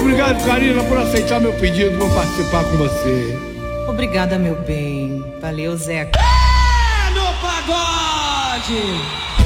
obrigado, Karina, por aceitar meu pedido, vou participar com você. Obrigada, meu bem. Valeu, Zeca. É no pagode!